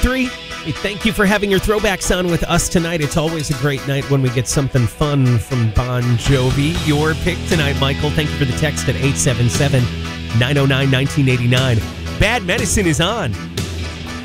3. Hey, thank you for having your throwbacks on with us tonight. It's always a great night when we get something fun from Bon Jovi. Your pick tonight, Michael. Thank you for the text at 877-909-1989. Bad Medicine is on.